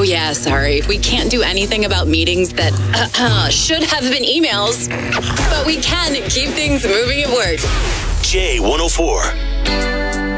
yeah, sorry. We can't do anything about meetings that should have been emails, but we can keep things moving at work. J104.